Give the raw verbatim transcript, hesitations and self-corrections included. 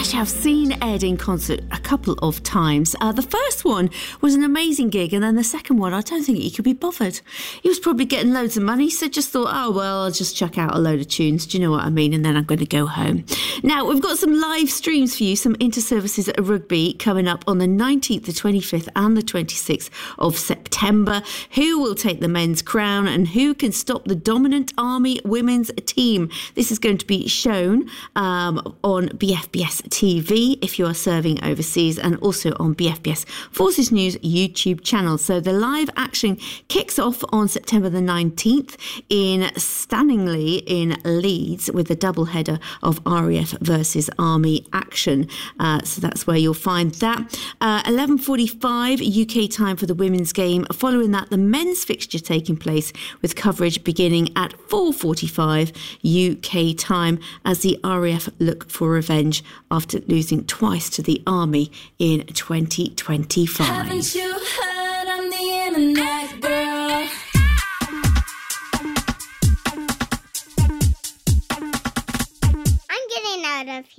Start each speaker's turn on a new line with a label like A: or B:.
A: Actually, I've seen Ed in concert a couple of times. Uh, the first one was an amazing gig, and then the second one, I don't think he could be bothered. He was probably getting loads of money, so just thought, oh, well, I'll just chuck out a load of tunes. Do you know what I mean? And then I'm going to go home. Now, we've got some live streams for you, some inter-services at rugby coming up on the nineteenth, the twenty-fifth and the twenty-sixth of September. Who will take the men's crown and who can stop the dominant Army women's team? This is going to be shown um, on B F B S T V if you are serving overseas, and also on B F B S Forces News YouTube channel. So the live action kicks off on September the nineteenth in Stanningley in Leeds with a double header of R A F versus Army action. Uh, so that's where you'll find that. Uh, eleven forty-five U K time for the women's game. Following that, the men's fixture taking place with coverage beginning at four forty-five U K time as the R A F look for revenge after losing twice to the Army in twenty twenty-five.
B: Haven't you heard on the internet, girl?
C: I'm getting out of here.